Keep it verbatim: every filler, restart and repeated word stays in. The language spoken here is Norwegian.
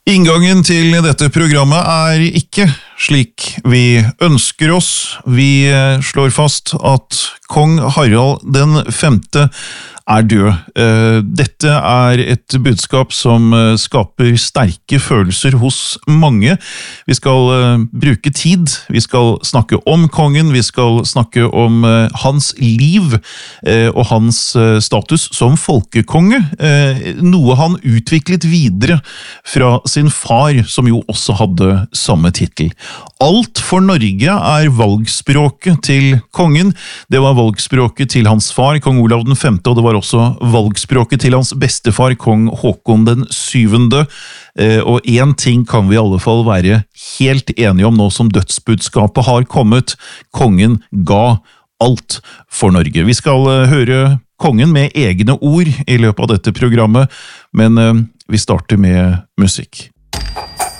Inngangen til dette programmet er ikke slik vi ønsker oss. Vi slår fast at kong Harald den femte er død. Dette er et budskap som skaper sterke følelser hos mange. Vi skal bruke tid, vi skal snakke om kongen, vi skal snakke om hans liv og hans status som folkekonge, noe han utviklet videre fra sin far, som jo også hadde samme titel. Alt for Norge er valgspråket til kongen. Det var valgspråket til hans far, kong Olav den femte, og det var også valgspråket til hans bestefar, kong Håkon den syvende. Og en ting kan vi i alle fall være helt enige om nå som dødsbudskapet har kommet. Kongen ga alt for Norge. Vi skal høre kongen med egne ord i løpet av dette programmet, men vi starter med musikk.